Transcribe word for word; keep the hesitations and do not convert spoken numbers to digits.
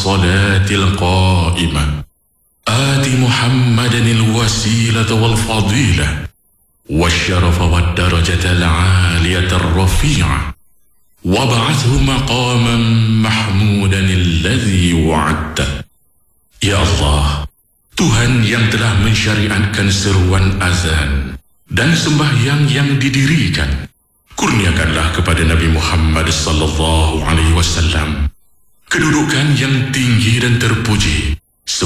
الصلاة القائمة آت محمدا الوسيلة والفضيلة والشرف والدرجة العالية الرفيعة وابعثه مقاما محمودا الذي وعدته. Ya Allah, Tuhan yang telah mensyariatkan seruan azan dan sembahyang yang didirikan, kurniakanlah kepada Nabi Muhammad sallallahu alaihi wasallam kedudukan yang tinggi dan terpuji